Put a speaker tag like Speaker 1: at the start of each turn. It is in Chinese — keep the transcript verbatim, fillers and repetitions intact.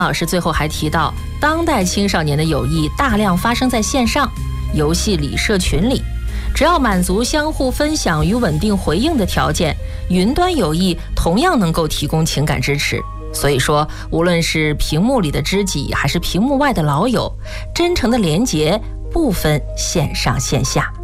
Speaker 1: 老师最后还提到，当代青少年的友谊大量发生在线上游戏里、社群里，只要满足相互分享与稳定回应的条件，云端友谊同样能够提供情感支持。所以说，无论是屏幕里的知己，还是屏幕外的老友，真诚的连结不分线上线下。